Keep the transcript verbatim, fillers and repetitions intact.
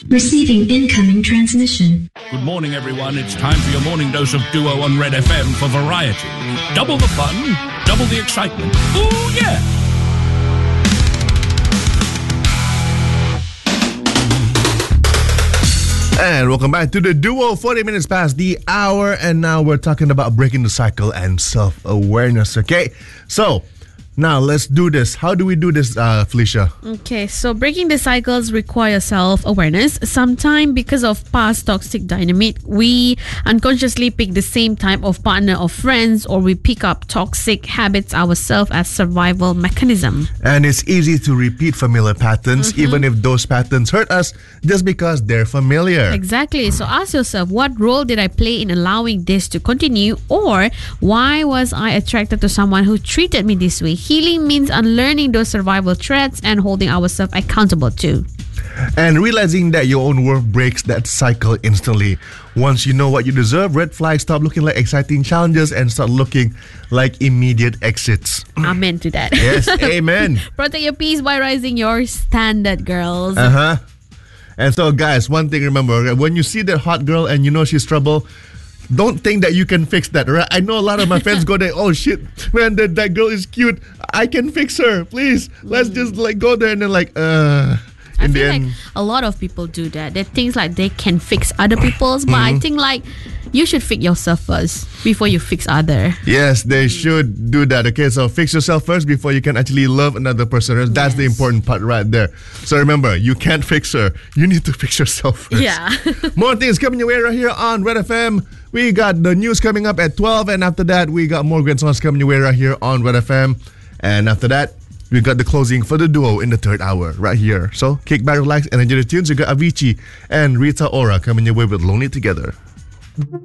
Receiving incoming transmission. Good morning, everyone. It's time for your morning dose of Duo on Red F M for variety. Double the fun, double the excitement. Ooh, yeah! And welcome back to the Duo, forty minutes past the hour, and now we're talking about breaking the cycle and self-awareness, okay? So, now let's do this. How do we do this, uh, Felicia? Okay, so breaking the cycles requires self-awareness. Sometimes because of past toxic dynamic, we unconsciously pick the same type of partner or friends, or we pick up toxic habits ourselves as survival mechanism. And it's easy to repeat familiar patterns, mm-hmm. even if those patterns hurt us, just because they're familiar. Exactly. So ask yourself, what role did I play in allowing this to continue? Or why was I attracted to someone who treated me this way? Healing means unlearning those survival threats and holding ourselves accountable too. And realizing that your own worth breaks that cycle instantly. Once you know what you deserve, red flags stop looking like exciting challenges and start looking like immediate exits. Amen to that. Yes, amen. Protect your peace by rising your standard, girls. Uh-huh. And so, guys, one thing remember, when you see that hot girl and you know she's trouble, don't think that you can fix that, right? I know a lot of my friends go there, oh shit, man, that, that girl is cute. I can fix her. Please, let's just like go there and then like, uh... I in feel the like end, a lot of people do that. They think like they can fix other people's, but mm-hmm. I think like you should fix yourself first before you fix other. Yes, they should do that. Okay, so fix yourself first before you can actually love another person. That's yes. the important part right there. So remember, you can't fix her. You need to fix yourself first. Yeah. More things coming your way right here on Red F M. We got the news coming up at twelve, and after that, we got more great songs coming your way right here on Red F M. And after that, we got the closing for the Duo in the third hour right here. So kick back, relax, and enjoy the tunes. You got Avicii and Rita Ora coming your way with Lonely Together.